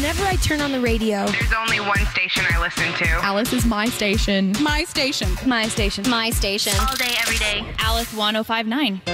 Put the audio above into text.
Whenever I turn on the radio, there's only one station I listen to. Alice is my station. My station. my station. My station. All day, every day. Alice 1059.